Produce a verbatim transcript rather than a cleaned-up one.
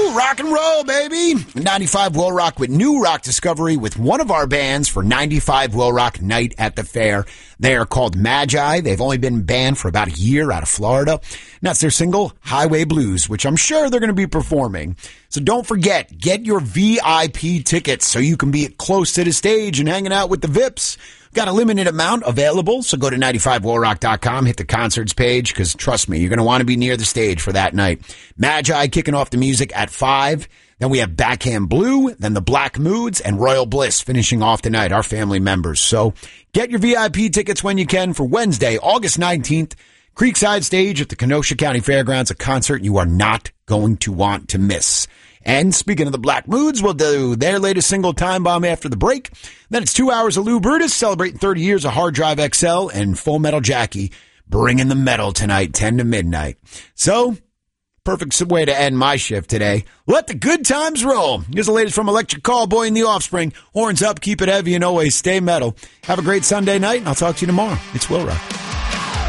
Woo! Rock and roll, baby! ninety-five Will Rock with new rock discovery with one of our bands for ninety-five Will Rock Night at the Fair. They are called Magi. They've only been banned for about a year out of Florida. And that's their single, Highway Blues, which I'm sure they're going to be performing. So don't forget, get your V I P tickets so you can be close to the stage and hanging out with the V I Ps. Got a limited amount available, so go to ninety-five will rock dot com, hit the concerts page, because trust me, you're going to want to be near the stage for that night. Magi kicking off the music at five. Then we have Backhand Blue, then the Black Moods, and Royal Bliss finishing off the night, our family members. So get your V I P tickets when you can for Wednesday, August nineteenth, Creekside Stage at the Kenosha County Fairgrounds, a concert you are not going to want to miss. And speaking of the Black Moods, we'll do their latest single, Time Bomb, after the break. Then it's two hours of Lou Brutus celebrating thirty years of Hard Drive X L, and Full Metal Jackie bringing the metal tonight, ten to midnight. So, perfect way to end my shift today. Let the good times roll. Here's the latest from Electric Callboy and the Offspring. Horns up, keep it heavy, and always stay metal. Have a great Sunday night, and I'll talk to you tomorrow. It's Will Rock.